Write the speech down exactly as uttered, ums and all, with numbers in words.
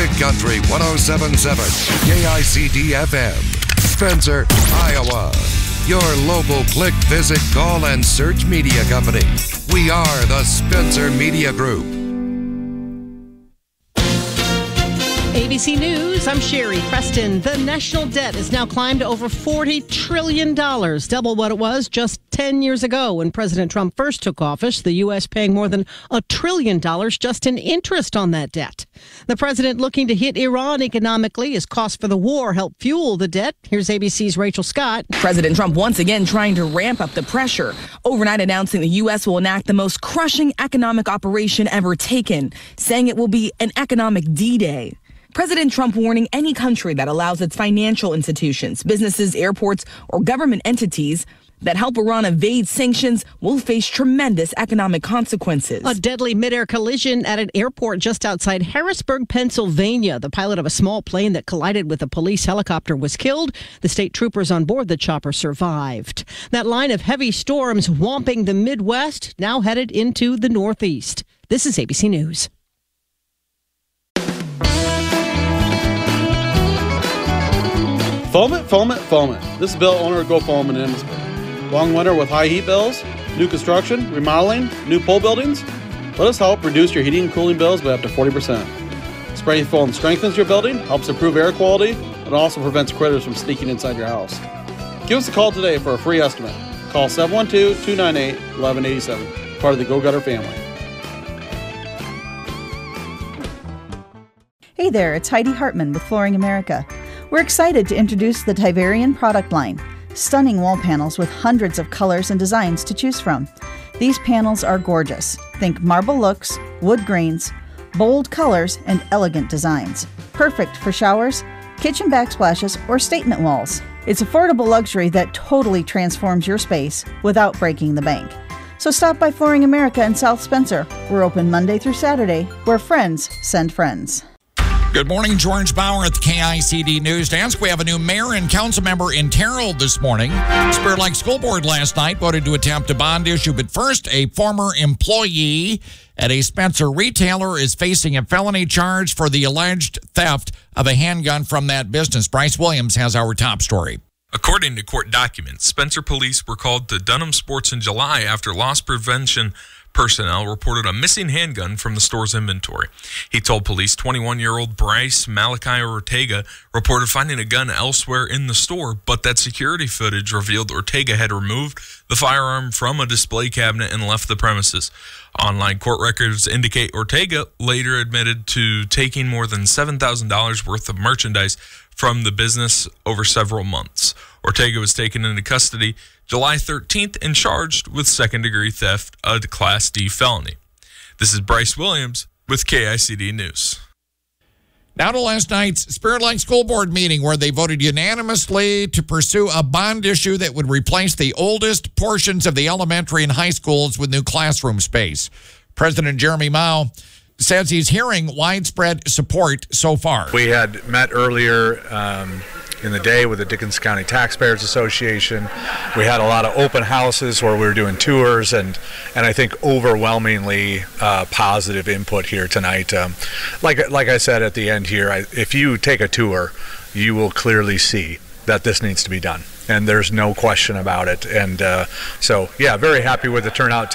Big Country one oh seven point seven K I C D F M, Spencer, Iowa. Your local click, visit, call, and search media company. We are the Spencer Media Group. A B C News, I'm Sherry Preston. The national debt has now climbed to over forty trillion dollars, double what it was just ten years ago when President Trump first took office, the U S paying more than a trillion dollars just in interest on that debt. The president looking to hit Iran economically as costs for the war help fuel the debt. Here's A B C's Rachel Scott. President Trump once again trying to ramp up the pressure, overnight announcing the U S will enact the most crushing economic operation ever taken, saying it will be an economic D-Day. President Trump warning any country that allows its financial institutions, businesses, airports, or government entities that help Iran evade sanctions will face tremendous economic consequences. A deadly midair collision at an airport just outside Harrisburg, Pennsylvania. The pilot of a small plane that collided with a police helicopter was killed. The state troopers on board the chopper survived. That line of heavy storms swamping the Midwest now headed into the Northeast. This is A B C News. Foam it, foam it, foam it. This is Bill, owner of Go Foam in Emmitsburg. Long winter with high heat bills, new construction, remodeling, new pole buildings. Let us help reduce your heating and cooling bills by up to forty percent. Spray foam strengthens your building, helps improve air quality, and also prevents critters from sneaking inside your house. Give us a call today for a free estimate. Call seven one two, two nine eight, one one eight seven, part of the Go Gutter family. Hey there, it's Heidi Hartman with Flooring America. We're excited to introduce the Tiverian product line. Stunning wall panels with hundreds of colors and designs to choose from. These panels are gorgeous. Think marble looks, wood grains, bold colors, and elegant designs. Perfect for showers, kitchen backsplashes, or statement walls. It's affordable luxury that totally transforms your space without breaking the bank. So stop by Flooring America in South Spencer. We're open Monday through Saturday, where friends send friends. Good morning, George Bauer at the K I C D News Desk. We have a new mayor and council member in Terrell this morning. Spirit Lake School Board last night voted to attempt a bond issue, but first, a former employee at a Spencer retailer is facing a felony charge for the alleged theft of a handgun from that business. Bryce Williams has our top story. According to court documents, Spencer police were called to Dunham Sports in July after loss prevention personnel reported a missing handgun from the store's inventory. He told police twenty-one-year-old Bryce Malachi Ortega reported finding a gun elsewhere in the store, but that security footage revealed Ortega had removed the firearm from a display cabinet and left the premises. Online court records indicate Ortega later admitted to taking more than seven thousand dollars worth of merchandise from the business over several months. Ortega was taken into custody July thirteenth and charged with second-degree theft, a Class D felony. This is Bryce Williams with K I C D News. Now to last night's Spirit Lake School Board meeting, where they voted unanimously to pursue a bond issue that would replace the oldest portions of the elementary and high schools with new classroom space. President Jeremy Mao says he's hearing widespread support so far. We had met earlier um, in the day with the Dickens County Taxpayers Association. We had a lot of open houses where we were doing tours, and, and I think overwhelmingly uh, positive input here tonight. Um, like, like I said at the end here, I, if you take a tour, you will clearly see that this needs to be done, and there's no question about it. And uh, so, yeah, very happy with the turnout tonight.